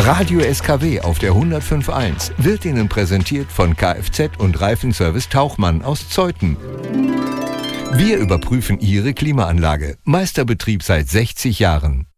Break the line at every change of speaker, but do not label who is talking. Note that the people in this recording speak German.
Radio SKW auf der 105.1 wird Ihnen präsentiert von Kfz und Reifenservice Tauchmann aus Zeuthen. Wir überprüfen Ihre Klimaanlage. Meisterbetrieb seit 60 Jahren.